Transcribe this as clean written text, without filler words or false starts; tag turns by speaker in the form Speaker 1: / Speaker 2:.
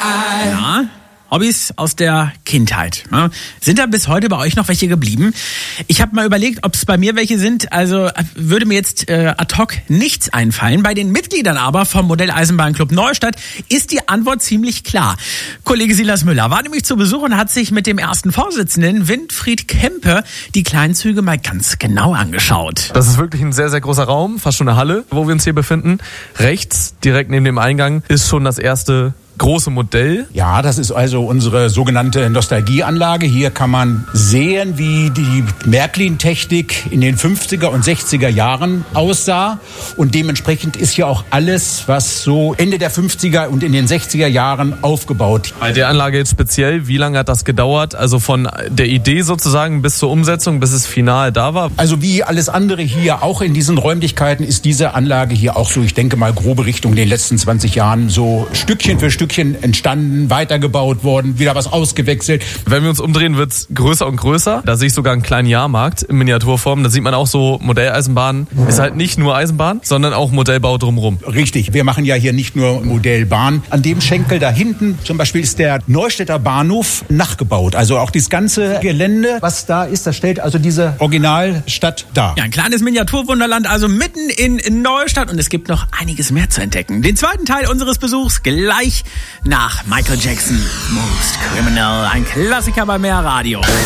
Speaker 1: Ja, Hobbys aus der Kindheit. Ne? Sind da bis heute bei euch noch welche geblieben? Ich habe mal überlegt, ob es bei mir welche sind. Also würde mir jetzt ad hoc nichts einfallen. Bei den Mitgliedern aber vom Modelleisenbahnclub Neustadt ist die Antwort ziemlich klar. Kollege Silas Müller war nämlich zu Besuch und hat sich mit dem ersten Vorsitzenden Winfried Kempe die kleinen Züge mal ganz genau angeschaut.
Speaker 2: Das ist wirklich ein sehr, sehr großer Raum, fast schon eine Halle, wo wir uns hier befinden. Rechts, direkt neben dem Eingang, ist schon das erste große Modell.
Speaker 3: Ja, das ist also unsere sogenannte Nostalgieanlage. Hier kann man sehen, wie die Märklin-Technik in den 50er und 60er Jahren aussah. Und dementsprechend ist hier auch alles, was so Ende der 50er und in den 60er Jahren aufgebaut.
Speaker 2: Bei der Anlage jetzt speziell, wie lange hat das gedauert? Also von der Idee sozusagen bis zur Umsetzung, bis es final da war?
Speaker 3: Also wie alles andere hier, auch in diesen Räumlichkeiten, ist diese Anlage hier auch so, ich denke mal, grobe Richtung in den letzten 20 Jahren so Stückchen für Stückchen entstanden, weitergebaut worden, wieder was ausgewechselt.
Speaker 2: Wenn wir uns umdrehen, wird's größer und größer. Da sehe ich sogar einen kleinen Jahrmarkt in Miniaturform. Da sieht man auch so Modelleisenbahnen. Ist halt nicht nur Eisenbahn, sondern auch Modellbau drumherum.
Speaker 3: Richtig, wir machen ja hier nicht nur Modellbahn. An dem Schenkel da hinten zum Beispiel ist der Neustädter Bahnhof nachgebaut. Also auch dieses ganze Gelände, was da ist, das stellt also diese Originalstadt dar.
Speaker 1: Ja, ein kleines Miniaturwunderland, also mitten in Neustadt, und es gibt noch einiges mehr zu entdecken. Den zweiten Teil unseres Besuchs gleich nach Michael Jackson, Most Criminal, ein Klassiker bei Mehr Radio.